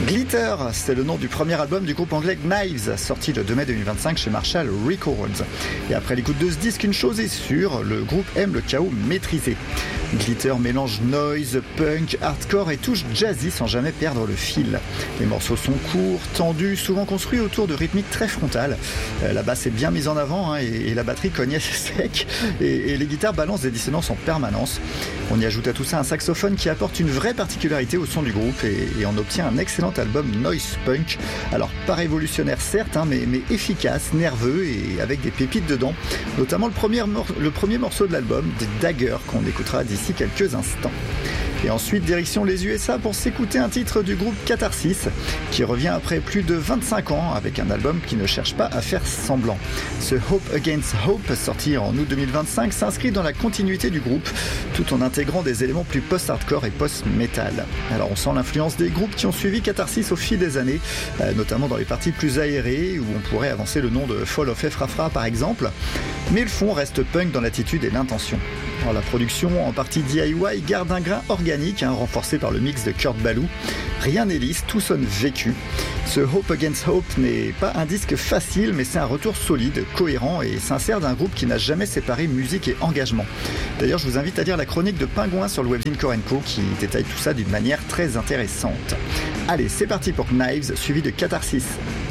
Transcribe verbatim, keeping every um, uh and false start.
Glitter, c'est le nom du premier album du groupe anglais Knives, sorti le deux mai deux mille vingt-cinq chez Marshall Records. Et après l'écoute de ce disque, une chose est sûre, le groupe aime le chaos maîtrisé. Glitter mélange noise, punk, hardcore et touche jazzy sans jamais perdre le fil. Les morceaux sont courts, tendus, souvent construits autour de rythmiques très frontales. La basse est bien mise en avant hein, et, et la batterie cogne sec et, et les guitares balancent des dissonances en permanence. On y ajoute à tout ça un saxophone qui apporte une vraie particularité au son du groupe et, et on obtient un excellent album noise punk. Alors pas révolutionnaire certes, hein, mais, mais efficace, nerveux et avec des pépites dedans. Notamment le premier, mor- le premier morceau de l'album, The Dagger, qu'on écoutera d'ici quelques instants. Et ensuite, direction les U S A pour s'écouter un titre du groupe Catharsis, qui revient après plus de vingt-cinq ans avec un album qui ne cherche pas à faire semblant. Ce Hope Against Hope, sorti en août deux mille vingt-cinq, s'inscrit dans la continuité du groupe, tout en intégrant des éléments plus post-hardcore et post-metal. Alors on sent l'influence des groupes qui ont suivi Catharsis au fil des années, euh, notamment dans les parties plus aérées, où on pourrait avancer le nom de Fall of Efrafra par exemple, mais le fond reste punk dans l'attitude et l'intention. Alors, la production, en partie D I Y, garde un grain organique, hein, renforcé par le mix de Kurt Ballou. Rien n'est lisse, tout sonne vécu. Ce Hope Against Hope n'est pas un disque facile, mais c'est un retour solide, cohérent et sincère d'un groupe qui n'a jamais séparé musique et engagement. D'ailleurs, je vous invite à lire la chronique de Pingouin sur le webzine Korenko qui détaille tout ça d'une manière très intéressante. Allez, c'est parti pour Knives, suivi de Catharsis.